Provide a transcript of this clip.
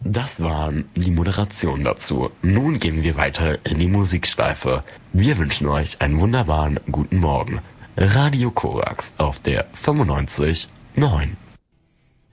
Das waren die Moderationen dazu. Nun gehen wir weiter in die Musikschleife. Wir wünschen euch einen wunderbaren guten Morgen. Radio Korax auf der 95.9.